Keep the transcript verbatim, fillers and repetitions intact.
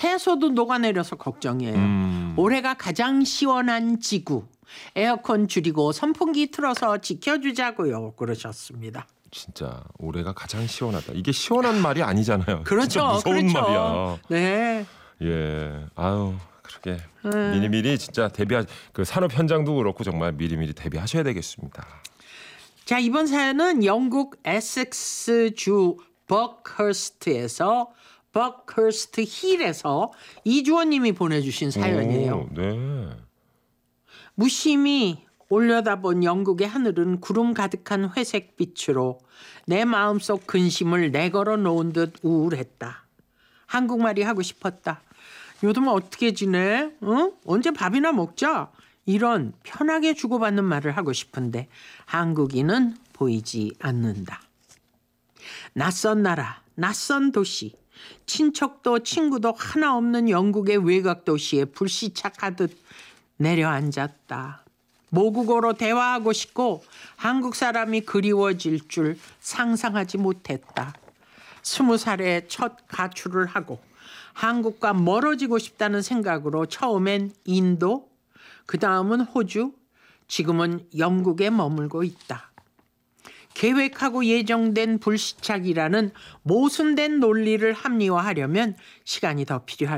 해소도 녹아내려서 걱정이에요. 음. 올해가 가장 시원한 지구. 에어컨 줄이고 선풍기 틀어서 지켜주자고요. 그러셨습니다. 진짜 올해가 가장 시원하다. 이게 시원한 말이 아니잖아요. 그렇죠. 진짜 무서운 그렇죠. 말이야. 네. 예. 아유, 그러게. 음. 미리미리 진짜 대비하 그 산업 현장도 그렇고 정말 미리미리 대비하셔야 되겠습니다. 자, 이번 사연은 영국 에섹스주 버크허스트에서 버크허스트 힐에서 이주원 님이 보내주신 사연이에요. 오, 네. 무심히 올려다본 영국의 하늘은 구름 가득한 회색빛으로 내 마음속 근심을 내걸어 놓은 듯 우울했다. 한국말이 하고 싶었다. 요즘 어떻게 지내? 응? 언제 밥이나 먹자? 이런 편하게 주고받는 말을 하고 싶은데 한국인은 보이지 않는다. 낯선 나라, 낯선 도시, 친척도 친구도 하나 없는 영국의 외곽 도시에 불시착하듯 내려앉았다. 모국어로 대화하고 싶고 한국 사람이 그리워질 줄 상상하지 못했다. 스무 살에 첫 가출을 하고 한국과 멀어지고 싶다는 생각으로 처음엔 인도, 그 다음은 호주, 지금은 영국에 머물고 있다. 계획하고 예정된 불시착이라는 모순된 논리를 합리화하려면 시간이 더 필요할